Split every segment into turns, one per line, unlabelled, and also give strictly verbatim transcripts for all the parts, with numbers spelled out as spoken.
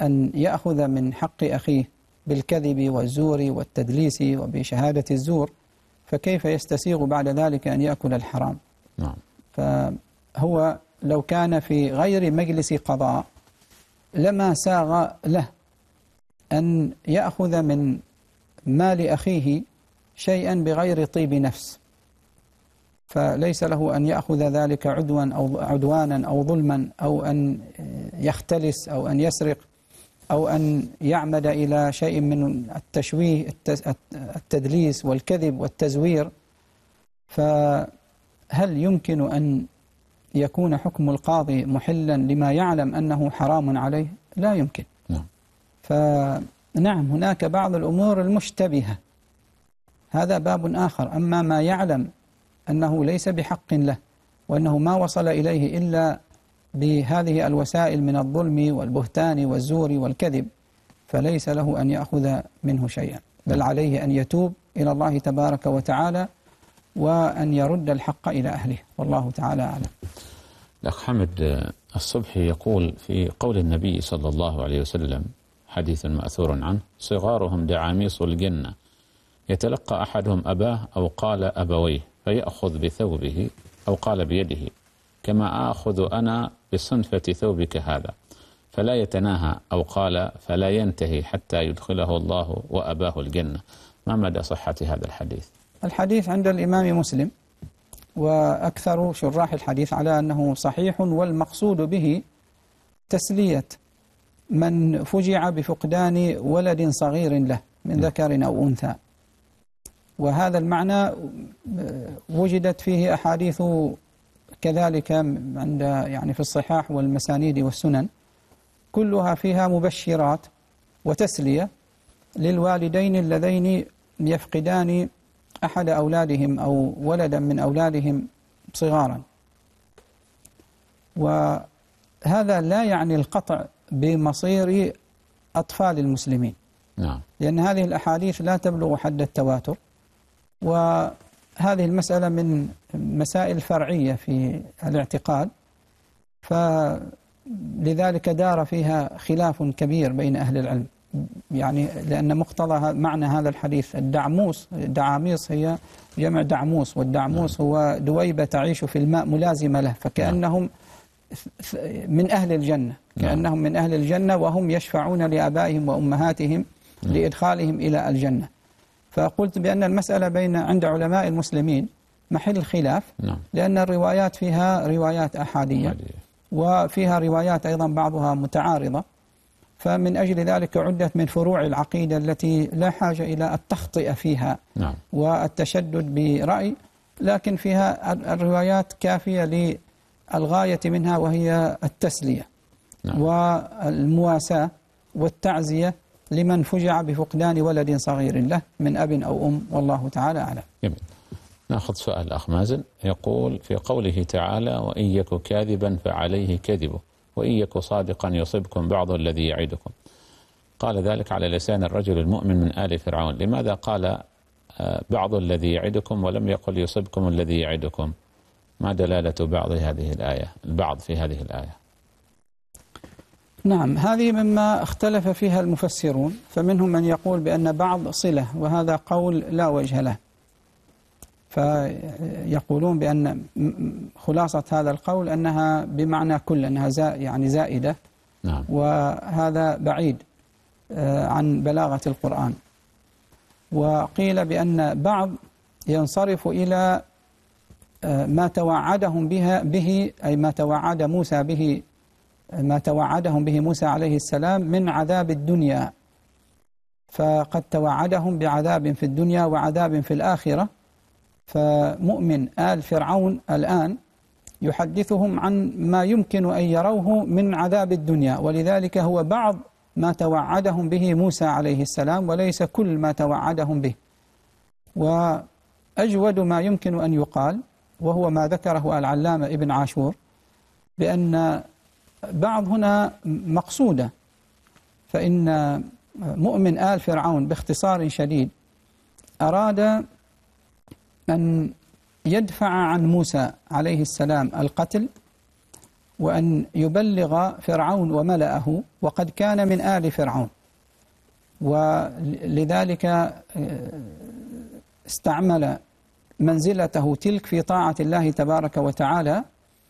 أن يأخذ من حق أخيه بالكذب والزور والتدليس وبشهادة الزور، فكيف يستسيغ بعد ذلك أن يأكل الحرام؟
نعم.
فهو لو كان في غير مجلس قضاء لما ساغ له أن يأخذ من مال أخيه شيئا بغير طيب نفس، فليس له أن يأخذ ذلك عدوا أو عدوانا أو ظلما أو أن يختلس أو أن يسرق أو أن يعمد إلى شيء من التشويه التدليس والكذب والتزوير. فهل يمكن أن يكون حكم القاضي محلا لما يعلم أنه حرام عليه؟ لا يمكن.
نعم.
فنعم هناك بعض الأمور المشتبهة، هذا باب آخر. أما ما يعلم أنه ليس بحق له وأنه ما وصل إليه إلا بهذه الوسائل من الظلم والبهتان والزور والكذب، فليس له أن يأخذ منه شيئا، بل عليه أن يتوب إلى الله تبارك وتعالى وأن يرد الحق إلى أهله، والله تعالى أعلم.
الأخ حمد الصبحي يقول في قول النبي صلى الله عليه وسلم حديث مأثور عنه: صغارهم دعاميص الجنة يتلقى أحدهم أباه أو قال أبويه فيأخذ بثوبه أو قال بيده كما آخذ أنا بصنفة ثوبك هذا، فلا يتناهى أو قال فلا ينتهي حتى يدخله الله وأباه الجنة. ما مدى صحة هذا الحديث؟
الحديث عند الإمام مسلم وأكثر شراح الحديث على أنه صحيح، والمقصود به تسلية من فجع بفقدان ولد صغير له من ذكر أو أنثى. وهذا المعنى وجدت فيه أحاديث كذلك عند يعني في الصحاح والمسانيد والسنن، كلها فيها مبشرات وتسلية للوالدين اللذين يفقدان أحد أولادهم أو ولدا من أولادهم صغارا. وهذا لا يعني القطع بمصير أطفال المسلمين،
نعم.
لأن هذه الأحاديث لا تبلغ حد التواتر، وهذه المسألة من مسائل فرعية في الاعتقاد، فلذلك دار فيها خلاف كبير بين أهل العلم، يعني لأن مقتضى معنى هذا الحديث الدعموس، دعاميص هي جمع دعموس، والدعموس هو دويبة تعيش في الماء ملازمة له، فكأنهم من أهل الجنة، كأنهم من أهل الجنة وهم يشفعون لآبائهم وأمهاتهم لإدخالهم إلى الجنة. فقلت بأن المسألة بين عند علماء المسلمين محل خلاف، لأن الروايات فيها روايات أحادية وفيها روايات أيضا بعضها متعارضة، فمن أجل ذلك عدت من فروع العقيدة التي لا حاجة إلى التخطئة فيها
نعم.
والتشدد برأي، لكن فيها الروايات كافية للغاية منها، وهي التسلية نعم. والمواساة والتعزية لمن فجع بفقدان ولد صغير له من أب أو أم، والله تعالى أعلم.
جميل. نأخذ سؤال الأخ مازن يقول في قوله تعالى: وإن يك كاذبا فعليه كذبه وإن يك صادقا يصبكم بعض الذي يعدكم، قال ذلك على لسان الرجل المؤمن من آل فرعون، لماذا قال بعض الذي يعدكم ولم يقل يصبكم الذي يعدكم؟ ما دلالة بعض هذه الآية البعض في هذه الآية؟
نعم، هذه مما اختلف فيها المفسرون، فمنهم من يقول بأن بعض صلة، وهذا قول لا وجه له، فيقولون بأن خلاصة هذا القول أنها بمعنى كل، أنها زا يعني زائدة
نعم.
وهذا بعيد عن بلاغة القرآن. وقيل بأن بعض ينصرف إلى ما توعدهم بها به أي ما توعد موسى به ما توعدهم به موسى عليه السلام من عذاب الدنيا، فقد توعدهم بعذاب في الدنيا وعذاب في الآخرة، فمؤمن آل فرعون الآن يحدثهم عن ما يمكن أن يروه من عذاب الدنيا، ولذلك هو بعض ما توعدهم به موسى عليه السلام وليس كل ما توعدهم به. وأجود ما يمكن أن يقال وهو ما ذكره العلامة ابن عاشور، بأن بعض هنا مقصودة، فإن مؤمن آل فرعون باختصار شديد أراد أن يدفع عن موسى عليه السلام القتل وأن يبلغ فرعون وملأه، وقد كان من آل فرعون، ولذلك استعمل منزلته تلك في طاعة الله تبارك وتعالى،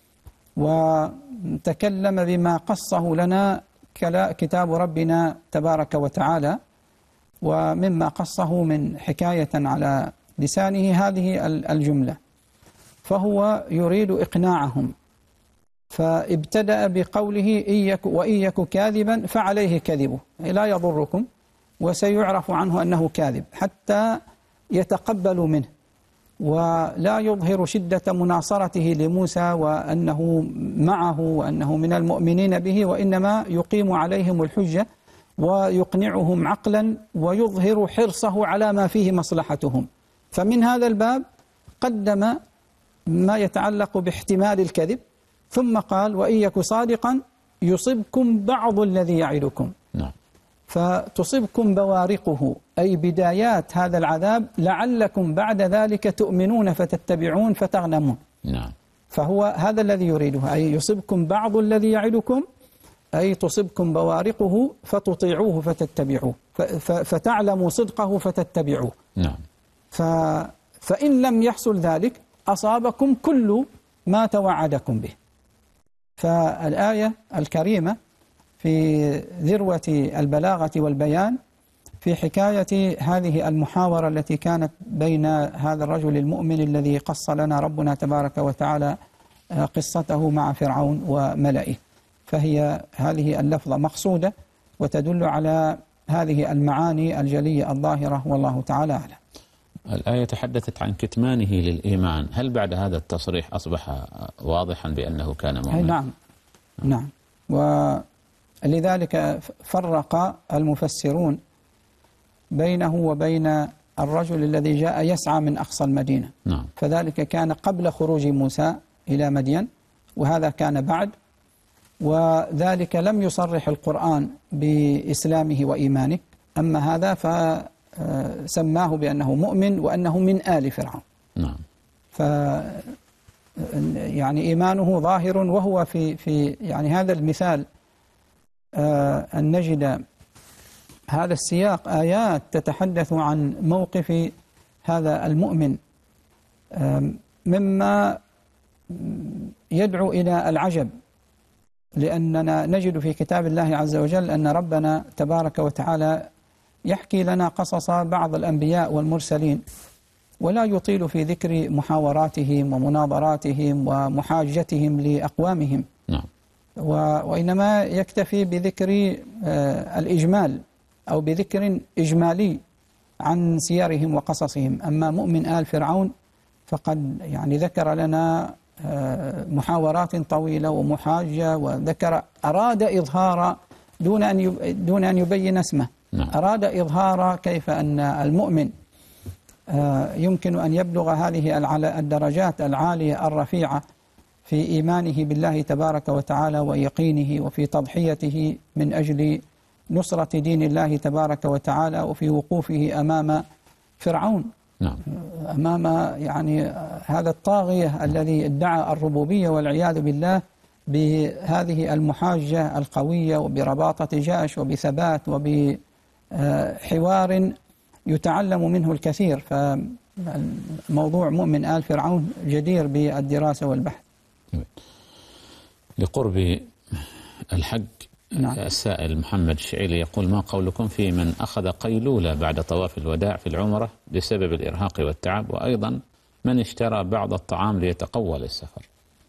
وتكلم بما قصه لنا كتاب ربنا تبارك وتعالى، ومما قصه من حكاية على لسانه هذه الجملة. فهو يريد إقناعهم، فابتدأ بقوله وإن يك كاذبا فعليه كذبه، لا يضركم وسيعرف عنه أنه كاذب، حتى يتقبلوا منه، ولا يظهر شدة مناصرته لموسى وأنه معه وأنه من المؤمنين به، وإنما يقيم عليهم الحجة ويقنعهم عقلا ويظهر حرصه على ما فيه مصلحتهم. فمن هذا الباب قدم ما يتعلق باحتمال الكذب، ثم قال وإن يك صادقا يصبكم بعض الذي يعدكم.
نعم.
فتصبكم بوارقه، أي بدايات هذا العذاب، لعلكم بعد ذلك تؤمنون فتتبعون فتغنمون.
نعم.
فهو هذا الذي يريده، أي يصبكم بعض الذي يعدكم، أي تصبكم بوارقه فتطيعوه فتتبعوه، فتعلموا صدقه فتتبعوه.
نعم.
فإن لم يحصل ذلك أصابكم كل ما توعدكم به. فالآية الكريمة في ذروة البلاغة والبيان في حكاية هذه المحاورة التي كانت بين هذا الرجل المؤمن الذي قص لنا ربنا تبارك وتعالى قصته مع فرعون وملئه. فهي هذه اللفظة مقصودة وتدل على هذه المعاني الجلية الظاهرة، والله تعالى أعلم.
الآية تحدثت عن كتمانه للإيمان، هل بعد هذا التصريح أصبح واضحا بأنه كان مؤمنا؟
نعم نعم. ولذلك فرق المفسرون بينه وبين الرجل الذي جاء يسعى من أقصى المدينة.
نعم.
فذلك كان قبل خروج موسى إلى مدين، وهذا كان بعد، وذلك لم يصرح القرآن بإسلامه وإيمانه. أما هذا فسماه بأنه مؤمن وأنه من آل فرعون.
نعم.
ف يعني إيمانه ظاهر، وهو في في يعني هذا المثال أن نجد هذا السياق آيات تتحدث عن موقف هذا المؤمن مما يدعو إلى العجب، لأننا نجد في كتاب الله عز وجل أن ربنا تبارك وتعالى يحكي لنا قصص بعض الأنبياء والمرسلين، ولا يطيل في ذكر محاوراتهم ومناظراتهم ومحاجتهم لأقوامهم.
نعم.
وإنما يكتفي بذكر الإجمال أو بذكر إجمالي عن سيرهم وقصصهم. أما مؤمن آل فرعون فقد يعني ذكر لنا محاورات طويلة ومحاجة، وذكر أراد إظهار دون أن دون أن يبين اسمه.
نعم.
أراد إظهار كيف أن المؤمن يمكن أن يبلغ هذه الدرجات العالية الرفيعة في إيمانه بالله تبارك وتعالى ويقينه، وفي تضحيته من أجل نصرة دين الله تبارك وتعالى، وفي وقوفه أمام فرعون.
نعم.
أمام يعني هذا الطاغية الذي ادعى الربوبية والعياذ بالله، بهذه المحاجة القوية وبرباطة جأش وبثبات وبحوار يتعلم منه الكثير. فموضوع مؤمن آل فرعون جدير بالدراسة والبحث.
لقرب الحج.
نعم.
السائل محمد الشعيلي يقول: ما قولكم في من أخذ قيلولة بعد طواف الوداع في العمرة بسبب الإرهاق والتعب، وأيضا من اشترى بعض الطعام ليتقوى للسفر؟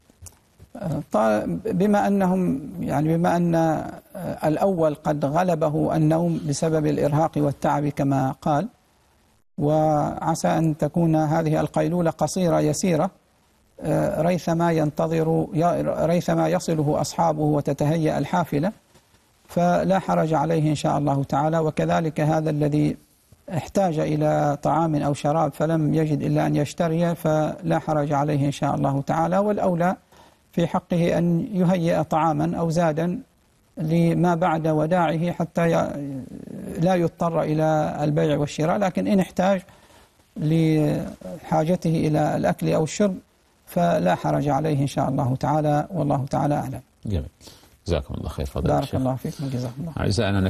بما أنهم يعني بما أن الأول قد غلبه النوم بسبب الإرهاق والتعب كما قال، وعسى أن تكون هذه القيلولة قصيرة يسيرة ريثما ينتظر ريثما يصله أصحابه وتتهيأ الحافلة، فلا حرج عليه إن شاء الله تعالى. وكذلك هذا الذي احتاج إلى طعام أو شراب فلم يجد إلا أن يشتري، فلا حرج عليه إن شاء الله تعالى. والأولى في حقه أن يهيئ طعاما أو زادا لما بعد وداعه حتى لا يضطر إلى البيع والشراء، لكن إن احتاج لحاجته إلى الأكل أو الشرب فلا حرج عليه إن شاء الله تعالى، والله تعالى أعلم.
جميل، جزاكم الله خير فضيلة
بارك
الشيخ.
الله فيكم وجزاكم الله.
أعزائنا